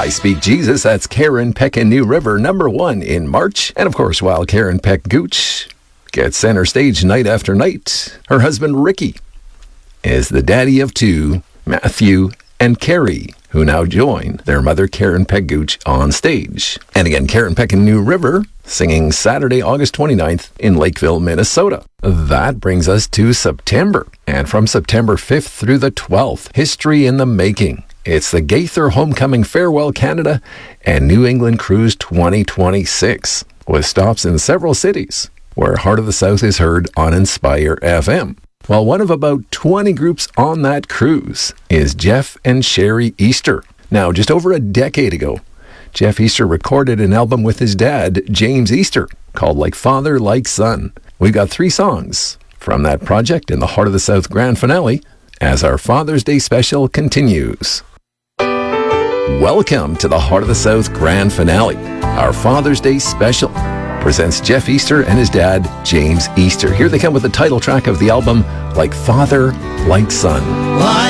I Speak Jesus, that's Karen Peck and New River, #1 in March. And of course, while Karen Peck Gooch gets center stage night after night, her husband Ricky is the daddy of 2, Matthew and Carrie, who now join their mother Karen Peck Gooch on stage. And again, Karen Peck and New River singing Saturday, August 29th in Lakeville, Minnesota. That brings us to September. And from September 5th through the 12th, history in the making. It's the Gaither Homecoming Farewell Canada and New England Cruise 2026, with stops in several cities where Heart of the South is heard on Inspire FM. Well, one of about 20 groups on that cruise is Jeff and Sherry Easter. Now, just over a decade ago, Jeff Easter recorded an album with his dad, James Easter, called Like Father, Like Son. We've got 3 songs from that project in the Heart of the South grand finale as our Father's Day special continues. Welcome to the Heart of the South grand finale. Our Father's Day special presents Jeff Easter and his dad, James Easter. Here they come with the title track of the album, Like Father, Like Son.